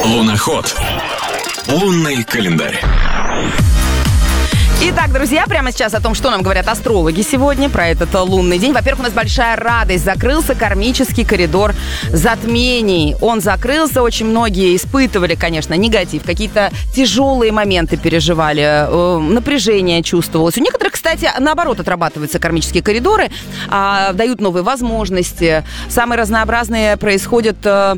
Луноход. Лунный календарь. Итак, друзья, прямо сейчас о том, что нам говорят астрологи сегодня про этот лунный день. Во-первых, у нас большая радость. Закрылся кармический коридор затмений. Он закрылся. Очень многие испытывали, конечно, негатив. Какие-то тяжелые моменты переживали. Напряжение чувствовалось. У некоторых, кстати, наоборот, отрабатываются кармические коридоры. Дают новые возможности. Самые разнообразные происходят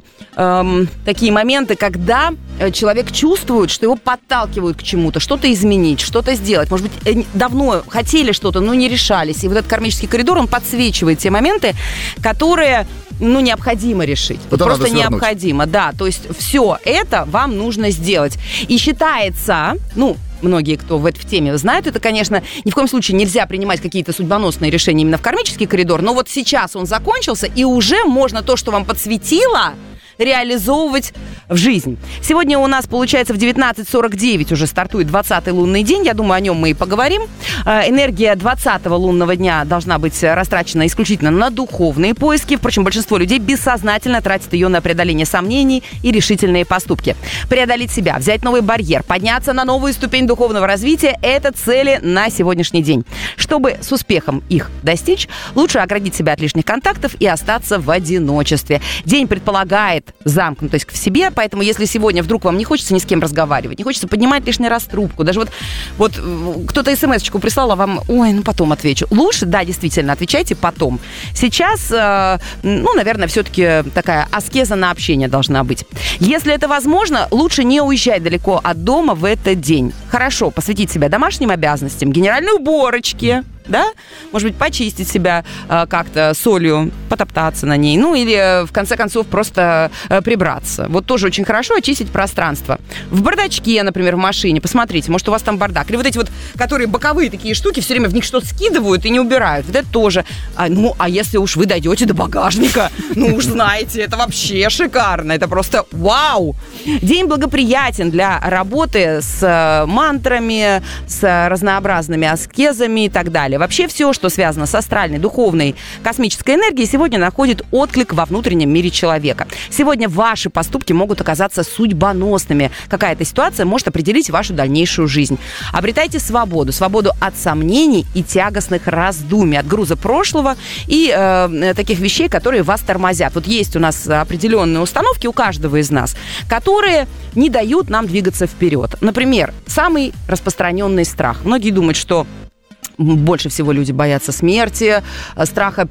такие моменты, когда человек чувствует, что его подталкивают к чему-то, что-то изменить, что-то сделать. Может быть, давно хотели что-то, но не решались. И вот этот кармический коридор, он подсвечивает те моменты, которые, необходимо решить. Вот просто необходимо, да. То есть все это вам нужно сделать. И считается, многие, кто в теме знают, это, конечно, ни в коем случае нельзя принимать какие-то судьбоносные решения именно в кармический коридор, но вот сейчас он закончился, и уже можно то, что вам подсветило, реализовывать в жизнь. Сегодня у нас, получается, в 19:49 уже стартует 20-й лунный день. Я думаю, о нем мы и поговорим. Энергия 20-го лунного дня должна быть растрачена исключительно на духовные поиски. Впрочем, большинство людей бессознательно тратит ее на преодоление сомнений и решительные поступки. Преодолеть себя, взять новый барьер, подняться на новую ступень духовного развития – это цели на сегодняшний день. Чтобы с успехом их достичь, лучше оградить себя от лишних контактов и остаться в одиночестве. День предполагает замкнутость в себе, поэтому если сегодня вдруг вам не хочется ни с кем разговаривать, не хочется поднимать лишний раз трубку, даже вот кто-то смс-очку прислал, а вам, потом отвечу. Лучше, да, действительно, отвечайте потом. Сейчас, наверное, все-таки такая аскеза на общение должна быть. Если это возможно, лучше не уезжать далеко от дома в этот день. Хорошо посвятить себя домашним обязанностям, генеральной уборочке, да? Может быть, почистить себя как-то солью, потоптаться на ней. Или, в конце концов, просто прибраться. Вот тоже очень хорошо очистить пространство. В бардачке, например, в машине, посмотрите, может, у вас там бардак. Или вот эти которые боковые такие штуки, все время в них что-то скидывают и не убирают. Вот это тоже. А если уж вы дойдете до багажника, уж знаете, это вообще шикарно. Это просто вау! День благоприятен для работы с мантрами, с разнообразными аскезами и так далее. Вообще все, что связано с астральной, духовной, космической энергией, сегодня находит отклик во внутреннем мире человека. Сегодня ваши поступки могут оказаться судьбоносными. Какая-то ситуация может определить вашу дальнейшую жизнь. Обретайте свободу от сомнений и тягостных раздумий, от груза прошлого и таких вещей, которые вас тормозят. Вот есть у нас определенные установки у каждого из нас, которые не дают нам двигаться вперед. Например, самый распространенный страх. Многие думают, что больше всего люди боятся смерти, страха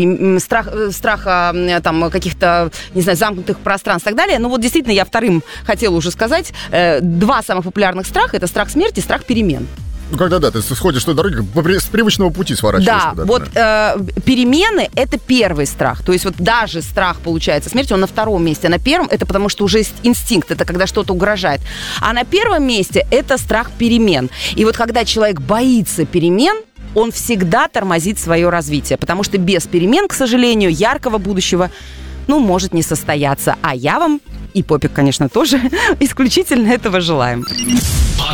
там, каких-то, замкнутых пространств и так далее. Но действительно, я вторым хотела уже сказать, два самых популярных страха – это страх смерти и страх перемен. Когда, ты сходишь с той дороги, с привычного пути сворачиваешься. Да, перемены – это первый страх. То есть даже страх, получается, смерти, он на втором месте. А на первом – это потому что уже есть инстинкт, это когда что-то угрожает. А на первом месте – это страх перемен. И когда человек боится перемен, он всегда тормозит свое развитие. Потому что без перемен, к сожалению, яркого будущего может не состояться. А я вам, и Попик, конечно, тоже, исключительно этого желаем.